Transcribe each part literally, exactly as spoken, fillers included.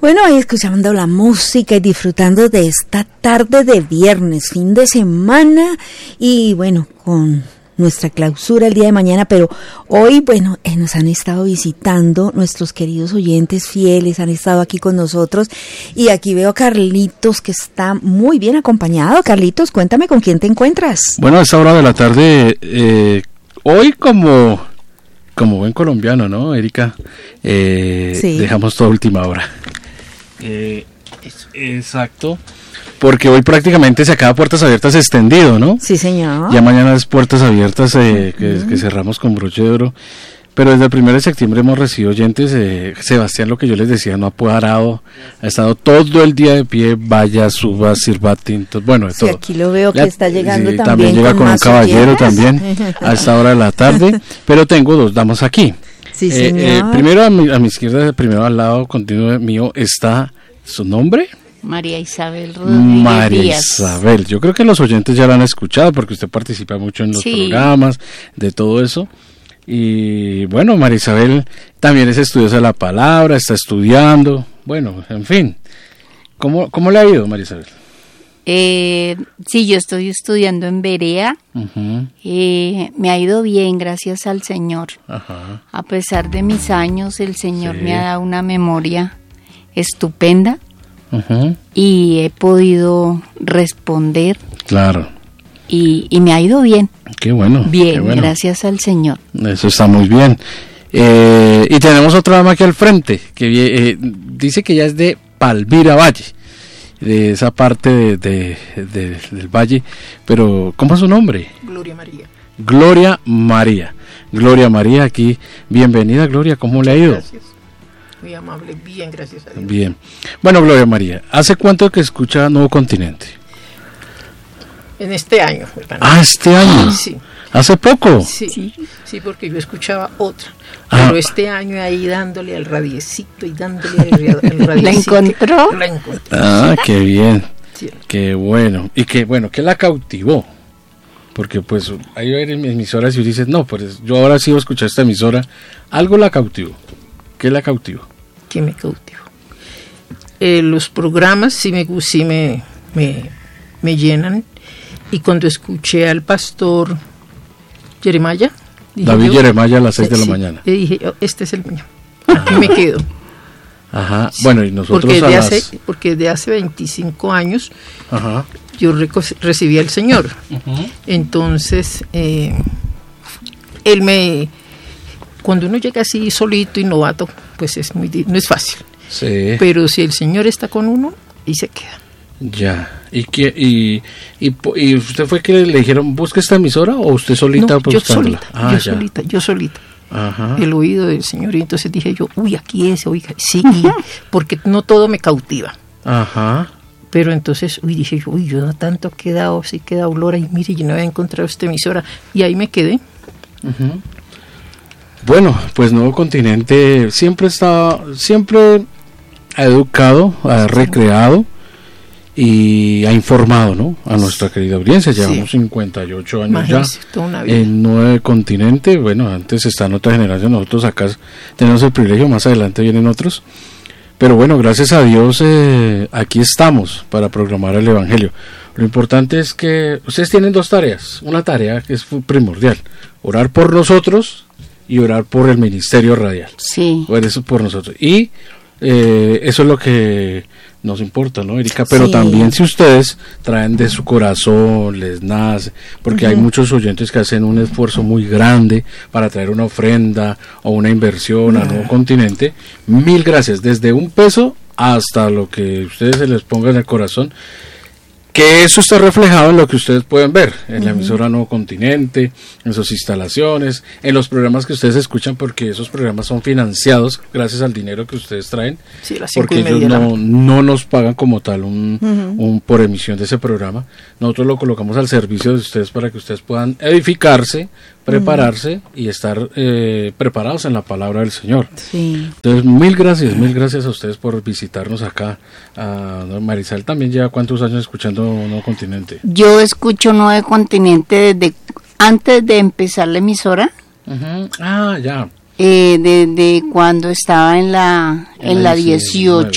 Bueno, ahí escuchando la música y disfrutando de esta tarde de viernes, fin de semana, y bueno, con nuestra clausura el día de mañana, pero hoy, bueno, eh, nos han estado visitando nuestros queridos oyentes fieles, han estado aquí con nosotros, y aquí veo a Carlitos, que está muy bien acompañado. Carlitos, cuéntame con quién te encuentras. Bueno, a esta hora de la tarde, eh, hoy como, como buen colombiano, ¿no, Erika? Eh, sí. Dejamos toda última hora. Eh, es, exacto, porque hoy prácticamente se acaba Puertas Abiertas extendido, ¿no? Sí, señor. Ya mañana es Puertas Abiertas eh, que, uh-huh. que cerramos con broche de oro, pero desde el primero de septiembre hemos recibido oyentes. eh, Sebastián, lo que yo les decía, no ha parado, ha estado todo el día de pie, vaya, suba, sirva tintos, bueno, de sí, todo. Aquí lo veo que ya, está llegando sí, también. También llega con, con un caballero también a esta hora de la tarde, pero tengo dos damas aquí. Sí, eh, eh, primero a mi, a mi izquierda, primero al lado continuo mío está su nombre. María Isabel Rodríguez María Díaz. Isabel, yo creo que los oyentes ya la han escuchado porque usted participa mucho en los sí. programas, de todo eso. Y bueno, María Isabel también es estudiosa de la palabra, está estudiando, bueno, en fin. ¿Cómo, cómo le ha ido, María Isabel? Eh, sí, yo estoy estudiando en Berea. Uh-huh. eh, me ha ido bien, gracias al Señor. Uh-huh. A pesar de mis años, el Señor sí. me ha dado una memoria estupenda. Uh-huh. Y he podido responder. Claro. Y, y me ha ido bien. Qué bueno. Bien, qué bueno. Gracias al Señor. Eso está muy bien. Eh, y tenemos otra dama aquí al frente, que eh, dice que ella es de Palmira Valle, de esa parte de, de, de, del valle, pero ¿cómo es su nombre? Gloria María. Gloria María. Gloria María, aquí. Bienvenida, Gloria, ¿cómo le ha ido? Gracias. Muy amable, bien, gracias a Dios. Bien. Bueno, Gloria María, ¿hace cuánto que escucha Nuevo Continente? En este año, hermano. Ah, este año. Sí. ¿Hace poco? Sí, sí, sí, porque yo escuchaba otra. Ah. Pero este año ahí dándole al radiecito y dándole al, al radiecito. ¿La encontró? La encontré. Ah, qué bien. Sí. Qué bueno. Y qué bueno, ¿qué la cautivó? Porque pues hay emisoras y uno dice, no, pues yo ahora sí voy a escuchar esta emisora. Algo la cautivó. ¿Qué la cautivó? ¿Qué me cautivó? Eh, los programas sí me sí me, me, me llenan. Y cuando escuché al pastor Jeremiah, David yo, Jeremiah a las seis de la sí, mañana. Y dije, oh, este es el mío. Aquí me quedo. Ajá. Sí, bueno, y nosotros porque de, las... hace, porque de hace veinticinco años Ajá. yo reco- recibí al Señor. Uh-huh. Entonces, eh, él me... Cuando uno llega así solito y novato, pues es muy no es fácil. Sí. Pero si el Señor está con uno, y se queda. Ya. ¿Y, qué, y, y, y usted fue que le dijeron, busque esta emisora o usted solita? No, yo solita, ah, yo ya. solita, yo solita. Ajá. El oído del Señor. Y entonces dije yo, uy, aquí es, oiga, sí, porque no todo me cautiva. Ajá. Pero entonces, uy, dije yo, uy, yo no tanto he quedado, sí he quedado Lora, y mire, yo no había encontrado esta emisora. Y ahí me quedé. Uh-huh. Bueno, pues Nuevo Continente siempre está, siempre ha educado, ha recreado y ha informado, ¿no? A nuestra querida audiencia. Llevamos sí. cincuenta y ocho años Imagínese, ya en Nuevo Continente. Bueno, antes está en otra generación, nosotros acá tenemos el privilegio, más adelante vienen otros. Pero bueno, gracias a Dios eh, aquí estamos para programar el Evangelio. Lo importante es que ustedes tienen dos tareas. Una tarea que es primordial, orar por nosotros y orar por el ministerio radial. Sí. Por eso por nosotros. Y eh, eso es lo que nos importa, ¿no, Erika? Pero sí. también si ustedes traen de su corazón, les nace, porque uh-huh. hay muchos oyentes que hacen un esfuerzo muy grande para traer una ofrenda o una inversión uh-huh. a Nuevo Continente. Mil gracias, desde un peso hasta lo que ustedes se les ponga en el corazón. Que eso está reflejado en lo que ustedes pueden ver, en uh-huh. la emisora Nuevo Continente, en sus instalaciones, en los programas que ustedes escuchan, porque esos programas son financiados gracias al dinero que ustedes traen, sí, porque ellos no, no nos pagan como tal un, uh-huh. un por emisión de ese programa. Nosotros lo colocamos al servicio de ustedes para que ustedes puedan edificarse, prepararse uh-huh. y estar eh, preparados en la palabra del Señor. Sí. Entonces, mil gracias, mil gracias a ustedes por visitarnos acá. Uh, Marisal también lleva cuántos años escuchando Nuevo Continente. Yo escucho Nuevo Continente desde antes de empezar la emisora. Uh-huh. Ah, ya. Eh, desde cuando estaba en la en, en la dieciocho. Sí.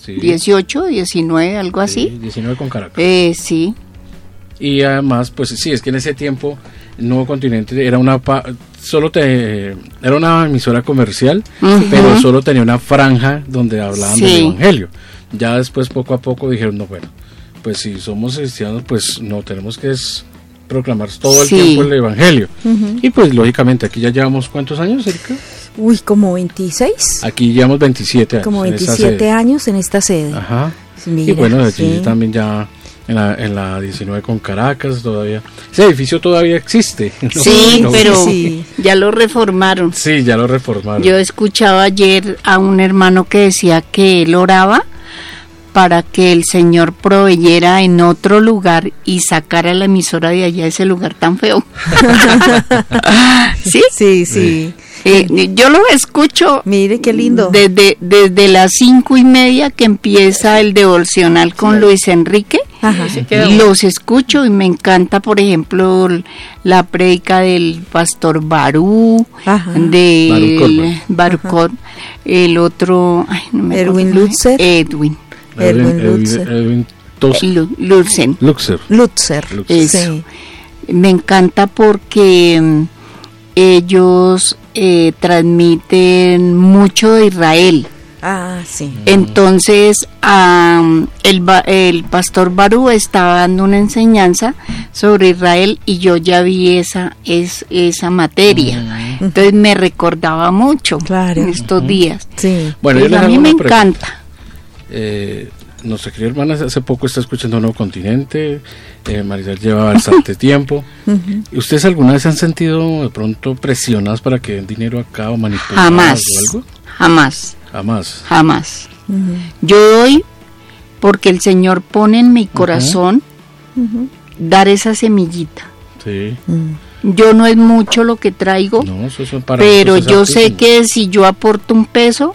Sí. dieciocho, diecinueve, algo Sí, así. diecinueve con Caracas. Eh, sí. Y además, pues sí, es que en ese tiempo el Nuevo Continente era una pa- solo te era una emisora comercial, Ujú. pero solo tenía una franja donde hablaban Sí. del Evangelio. Ya después, poco a poco, dijeron, no, bueno, pues si somos cristianos, pues no, tenemos que es proclamar todo el Sí. tiempo el Evangelio. Y pues lógicamente, aquí ya llevamos, ¿cuántos años, Erika? Uy, como veintiséis, Aquí llevamos veintisiete años. como en esta veintisiete sede. años en esta sede. Ajá. Mira, y bueno, allí sí. también ya en la, en la diecinueve con Caracas todavía. Ese edificio todavía existe. ¿no? Sí, No, pero sí. ya lo reformaron. Sí, ya lo reformaron. Yo escuchaba ayer a un hermano que decía que él oraba para que el Señor proveyera en otro lugar y sacara la emisora de allá, ese lugar tan feo. ¿Sí? Sí, sí. Eh, yo lo escucho Mire qué lindo. desde, desde las cinco y media que empieza el devocional con Luis Enrique. Ajá. Sí, queda Y los escucho y me encanta, por ejemplo, l- la prédica del pastor Barú, Ajá. de Barucot, el otro, ay, no me acuerdo Erwin cómo es. Lutzer. Edwin Erwin Edwin- Lutzer. Edwin Tos- Lu- Lutzen. Luxer. Lutzer. Lutzer. Eso. Sí. Me encanta porque mm, ellos eh, transmiten mucho de Israel. Ah, sí. Entonces, am, el, ba- el pastor Barú estaba dando una enseñanza sobre Israel y yo ya vi esa es, esa materia. Entonces me recordaba mucho Claro. en estos días. Sí. Bueno, yo Pues les a hago mí me una pregunta. encanta. Eh, nuestra querida hermana hace poco está escuchando Nuevo Continente. Eh, Marisol lleva bastante tiempo. ¿Y ustedes alguna vez se han sentido de pronto presionadas para que den dinero acá o manipuladas Jamás, o algo? jamás, Jamás. jamás. Yo doy porque el Señor pone en mi corazón dar esa semillita. Sí. Yo no es mucho lo que traigo, No, eso es para pero nosotros es yo sé altísimo. que si yo aporto un peso,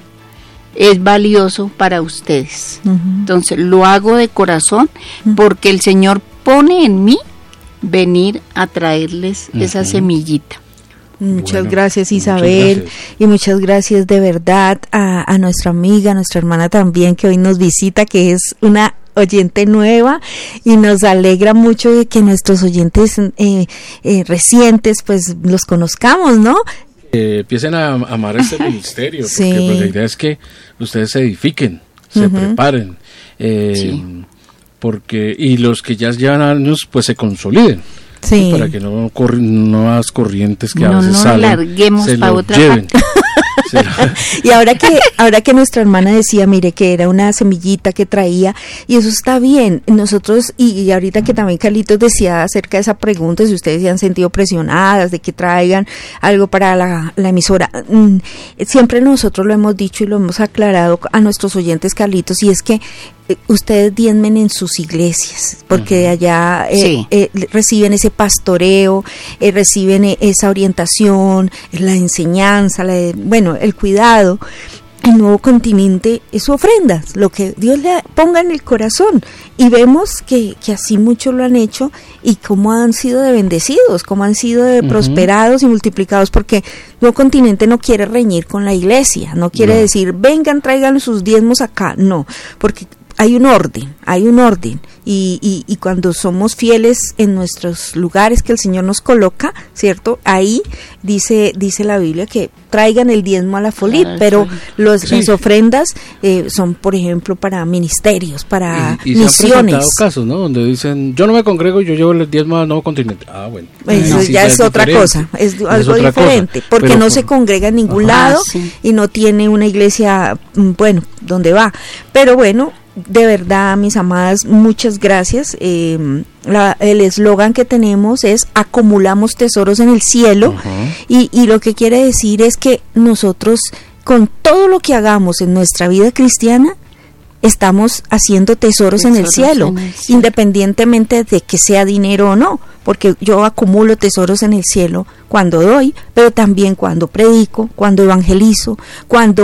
es valioso para ustedes. Ujú. Entonces lo hago de corazón porque el Señor pone en mí venir a traerles esa Ujú. semillita. Muchas Bueno, gracias, muchas Isabel, gracias. y muchas gracias de verdad a, a nuestra amiga, a nuestra hermana también que hoy nos visita, que es una oyente nueva, y nos alegra mucho de que nuestros oyentes eh, eh, recientes pues los conozcamos, ¿no? Eh, empiecen a am- amar este ministerio, porque Sí. pues, la idea es que ustedes se edifiquen, se preparen, eh, Sí. porque y los que ya llevan años pues se consoliden. Sí. Para que no corren nuevas corrientes que a No veces nos salen, larguemos se pa' los otra lleven. Se la- Y ahora que ahora que nuestra hermana decía, mire, que era una semillita que traía, y eso está bien. Nosotros, y, y ahorita que también Carlitos decía acerca de esa pregunta, si ustedes se han sentido presionadas de que traigan algo para la, la emisora, mm, siempre nosotros lo hemos dicho y lo hemos aclarado a nuestros oyentes, Carlitos, y es que eh, ustedes diezmen en sus iglesias, porque de allá eh, Sí. eh, reciben ese pastoreo, eh, reciben eh, esa orientación, la enseñanza, la, bueno, el cuidado. El Nuevo Continente es su ofrenda, lo que Dios le ponga en el corazón, y vemos que, que así muchos lo han hecho y cómo han sido de bendecidos, cómo han sido de Ujú. prosperados y multiplicados, porque Nuevo Continente no quiere reñir con la iglesia, no quiere No. decir vengan, traigan sus diezmos acá, no, porque hay un orden, hay un orden, y, y, y cuando somos fieles en nuestros lugares que el Señor nos coloca, ¿cierto? Ahí dice dice la Biblia que traigan el diezmo a la folip, Al pero folip. los, Sí. las ofrendas eh, son, por ejemplo, para ministerios, para y, y se han misiones. presentado casos, ¿no? Donde dicen, yo no me congrego, yo llevo el diezmo al Nuevo Continente. Ah, bueno. Eso Ahí sí ya es otra diferente. cosa, es Ya algo otra cosa. diferente, porque Pero no por- se congrega en ningún Ajá, lado sí. y no tiene una iglesia, mm, bueno, donde va. Pero bueno, de verdad, mis amadas, muchas gracias. Eh, la- el eslogan que tenemos es acumulamos tesoros en el cielo, Ajá. y, y lo que quiere decir es que nosotros, con todo lo que hagamos en nuestra vida cristiana, estamos haciendo tesoros, en el Tesoros cielo, en el cielo. independientemente de que sea dinero o no, porque yo acumulo tesoros en el cielo cuando doy, pero también cuando predico, cuando evangelizo, cuando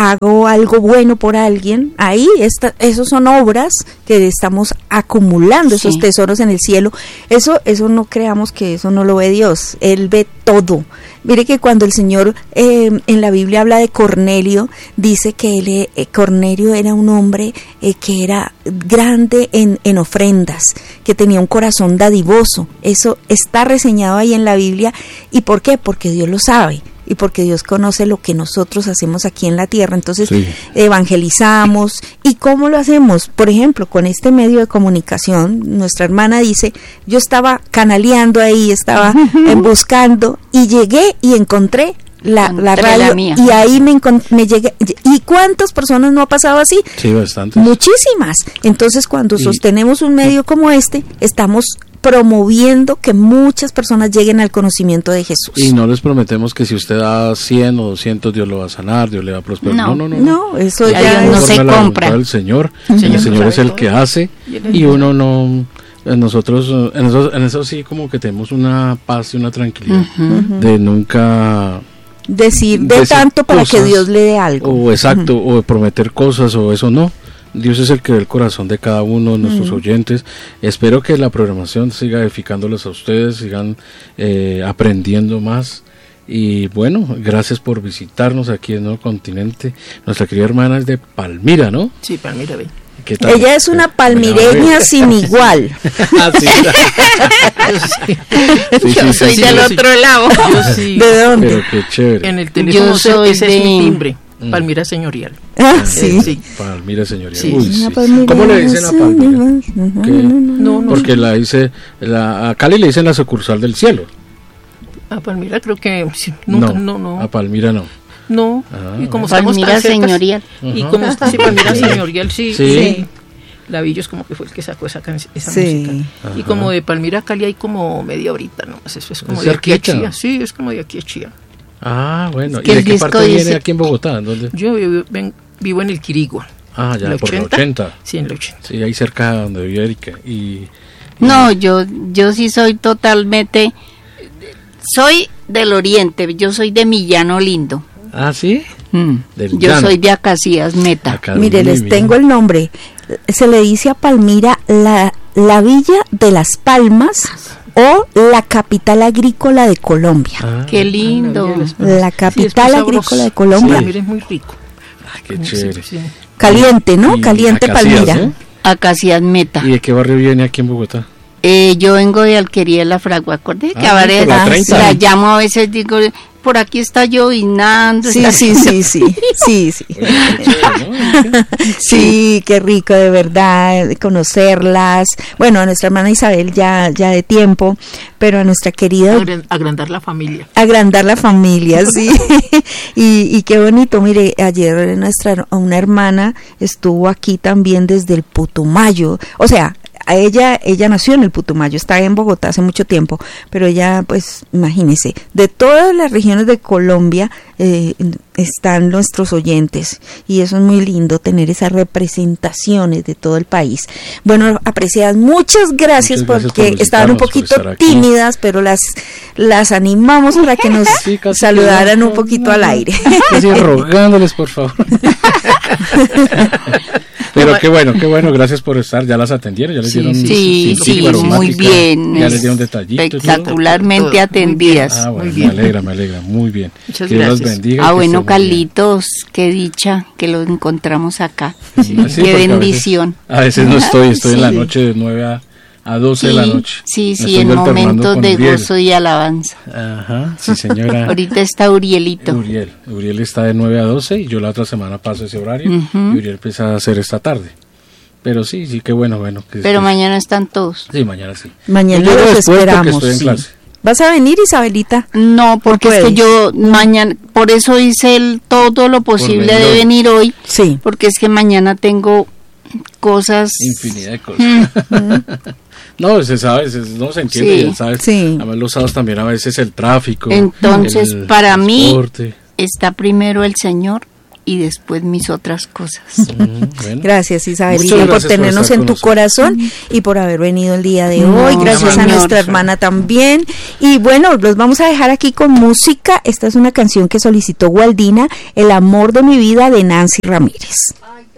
hago algo bueno por alguien, ahí está, esos son obras que estamos acumulando, sí. esos tesoros en el cielo. Eso, eso no creamos que eso no lo ve Dios, Él ve todo. Mire que cuando el Señor eh, en la Biblia habla de Cornelio, dice que él, eh, Cornelio era un hombre eh, que era grande en, en ofrendas, que tenía un corazón dadivoso. Eso está reseñado ahí en la Biblia. ¿Y por qué? Porque Dios lo sabe. Y porque Dios conoce lo que nosotros hacemos aquí en la tierra. Entonces sí. evangelizamos. ¿Y cómo lo hacemos? Por ejemplo, con este medio de comunicación, nuestra hermana dice, yo estaba canaleando ahí, estaba buscando y llegué y encontré la, la radio la mía. Y ahí me, me llegué. ¿Y cuántas personas no ha pasado así? Sí, bastantes. Muchísimas. Entonces cuando y, sostenemos un medio como este, estamos promoviendo que muchas personas lleguen al conocimiento de Jesús. Y no les prometemos que si usted da cien o doscientos, Dios lo va a sanar, Dios le va a prosperar. No, no, no. No, no eso ya, ya no se compra. El Señor, sí, el Señor es el que hace y uno no... Nosotros, en eso, en eso sí como que tenemos una paz y una tranquilidad uh-huh. de nunca... Decir de decir tanto para cosas, que Dios le dé algo. O exacto, uh-huh. o prometer cosas o eso no. Dios es el que ve el corazón de cada uno de nuestros mm. oyentes. Espero que la programación siga edificándoles a ustedes, sigan eh, aprendiendo más. Y bueno, gracias por visitarnos aquí en Nuevo Continente. Nuestra querida hermana es de Palmira, ¿no? Sí, Palmira, ven. ¿Qué tal? Ella es una palmireña sin igual. Ah, sí. sí. Sí, yo sí, soy sí, del sí, otro sí. lado. Yo sí. ¿De dónde? Pero qué chévere. En el teléfono yo soy ese de... es mi timbre. Palmira Señorial. Ah, sí. Eh, sí. Palmira Señorial. Sí. Uy, sí. Palmira, ¿Cómo le dicen a Palmira? No, no, no, porque la dice, la, a Cali le dicen la sucursal del cielo. A Palmira creo que sí, nunca, no, no, no. A Palmira no. No. Ah, y como Palmira estamos tan Señorial. Cercas, y como está sí, Palmira Señorial, sí. Sí. sí. Lavillos como que fue el que sacó esa, esa sí. música. Ajá. Y como de Palmira a Cali hay como media horita, ¿no? Eso es como ¿Es de aquí a cerquita? Chía. Sí, es como de aquí a Chía. Ah, bueno. Es que ¿Y de el qué disco parte dice... viene aquí en Bogotá? ¿Dónde? Yo vivo, ven, vivo en el Quirigua. Ah, ya, ¿La por la ochenta. Sí, en la ochenta. Sí, ahí cerca de donde vive Erika. Y, y... No, yo, yo sí soy totalmente... Soy del oriente, yo soy de Millano Lindo. Ah, ¿sí? Mm. Del Yo llano. soy de Acacías Meta. Acá, Mire, les bien. tengo el nombre. Se le dice a Palmira la, la Villa de las Palmas o la capital agrícola de Colombia. Ah, Qué lindo. La capital sí, agrícola de Colombia. Sí, mire, es muy rico. ay, qué chévere. Sí, sí. Caliente, ¿no? Y Caliente Acacías, Palmira. ¿no? Acacías Meta. ¿Y de qué barrio viene aquí en Bogotá? Eh, yo vengo de Alquería de la Fragua, ¿acordé? Que Ah, ahora por la la, treinta. la llamo a veces, digo, por aquí está llovinando. Sí, está- sí, sí, sí, sí, sí. Oye, qué chévere, ¿no? Sí, qué rico de verdad conocerlas. Bueno, a nuestra hermana Isabel ya, ya de tiempo, pero a nuestra querida Agran- Agrandar la familia. agrandar la familia, sí. y, y qué bonito, mire, ayer nuestra una hermana estuvo aquí también desde el Putumayo, o sea, a ella, ella nació en el Putumayo, está en Bogotá hace mucho tiempo, pero ella, pues, imagínese, de todas las regiones de Colombia eh, están nuestros oyentes, y eso es muy lindo, tener esas representaciones de todo el país. Bueno, apreciadas, muchas gracias, Muchas gracias porque por estaban un visitarnos, por poquito estar aquí. tímidas, pero las, las animamos para que nos Sí, casi saludaran que- un poquito al aire. Casi rogándoles, por favor. Pero qué bueno, qué bueno, gracias por estar. Ya las atendieron, ya les Sí, dieron sí, Sí, su sí, cita aromática, muy bien. Ya les dieron detallitos. y todo. Espectacularmente Todo. atendidas. Ah, bueno, Muy me bien. alegra, me alegra, muy bien. Muchas que Dios los gracias. bendiga. Ah, que bueno, estén muy bien. Carlitos, qué dicha que lo encontramos acá. Sí, Qué porque a veces- bendición. A veces, no estoy, estoy en la Sí. noche de nueve a, a doce de la noche. Sí, Me sí, estoy en alternando momentos con de Uriel. gozo y alabanza. Ajá, sí señora. Ahorita está Urielito. Uriel. Uriel está de nueve a doce y yo la otra semana paso ese horario Ujú. y Uriel empieza a hacer esta tarde. Pero sí, sí, qué bueno, bueno. Que, Pero que- mañana están todos. Sí, mañana sí. Mañana Yo llego los después porque esperamos. estoy en Sí. clase. ¿Vas a venir, Isabelita? No, porque es que puedes. yo mañana, por eso hice el, todo lo posible venir de hoy. venir hoy, Sí. porque es que mañana tengo cosas. Infinidad de cosas. No, se sabe, se, no se entiende, Sí. ya sabes. Sí. Además los sábados también a veces el tráfico. Entonces, el para mí, transporte. Está primero el Señor y después mis otras cosas. Mm, bueno. Gracias, Isabel, gracias por tenernos por en tu corazón y por haber venido el día de no, hoy. Gracias señor. A nuestra hermana también. Y bueno, los vamos a dejar aquí con música. Esta es una canción que solicitó Waldina, El amor de mi vida, de Nancy Ramírez. Ay.